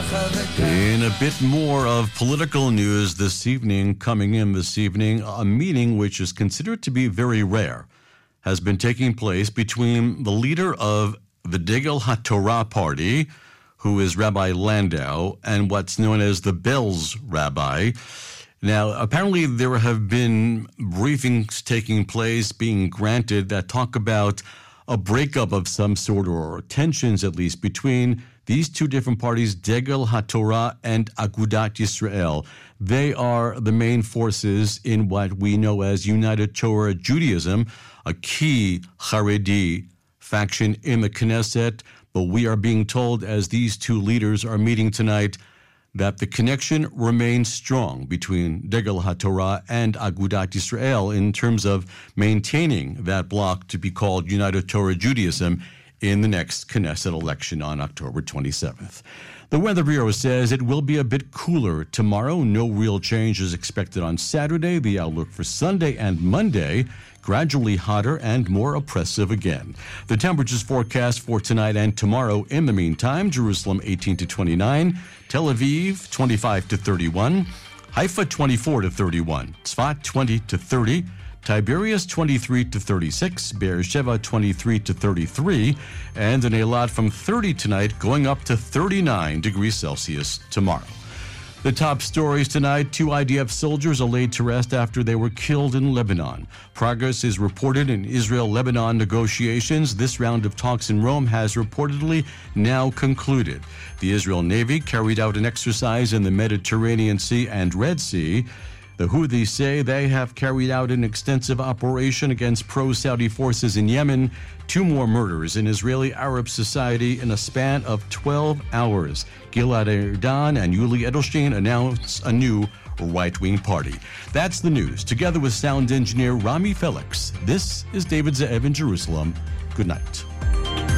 In a bit more of political news this evening, coming in this evening, a meeting which is considered to be very rare has been taking place between the leader of the Degel HaTorah party, who is Rabbi Landau, and what's known as the Belz rabbi. Now, apparently there have been briefings taking place, being granted, that talk about a breakup of some sort, or tensions at least, between these two different parties, Degel HaTorah and Agudat Yisrael. They are the main forces in what we know as United Torah Judaism, a key Haredi faction in the Knesset. But we are being told, as these two leaders are meeting tonight, that the connection remains strong between Degel HaTorah and Agudat Yisrael in terms of maintaining that bloc to be called United Torah Judaism in the next Knesset election on October 27th. The Weather Bureau says it will be a bit cooler tomorrow. No real change is expected on Saturday. The outlook for Sunday and Monday, gradually hotter and more oppressive again. The temperatures forecast for tonight and tomorrow. In the meantime, Jerusalem 18 to 29, Tel Aviv 25 to 31, Haifa 24 to 31, Tzfat 20 to 30, Tiberias 23 to 36, Beersheba 23 to 33, and in Eilat from 30 tonight going up to 39 degrees Celsius tomorrow. The top stories tonight: 2 IDF soldiers are laid to rest after they were killed in Lebanon. Progress is reported in Israel-Lebanon negotiations. This round of talks in Rome has reportedly now concluded. The Israel Navy carried out an exercise in the Mediterranean Sea and Red Sea. The Houthis say they have carried out an extensive operation against pro-Saudi forces in Yemen. 2 more murders in Israeli-Arab society in a span of 12 hours. Gilad Erdan and Yuli Edelstein announce a new right-wing party. That's the news. Together with sound engineer Rami Felix, this is David Ze'ev in Jerusalem. Good night.